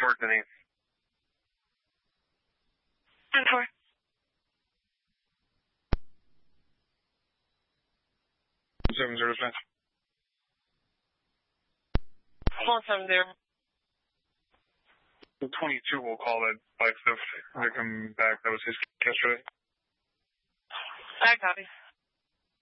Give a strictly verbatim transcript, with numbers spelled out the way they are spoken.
four, Denise. ten four. seven zero dispatch. one seven zero. twenty-two will call that bike stuff. They come back. That was his yesterday. I copy.